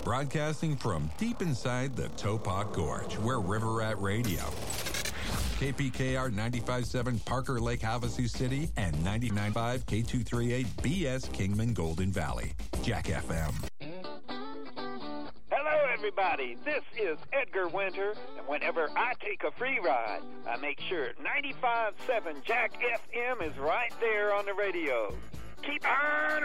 Broadcasting from deep inside the Topak Gorge, where River Rat Radio, KPKR 95.7 Parker Lake Havasu City, and 99.5 K238 BS Kingman Golden Valley. Jack FM. Hello, everybody. This is Edgar Winter, and whenever I take a free ride, I make sure 95.7 Jack FM is right there on the radio. Keep on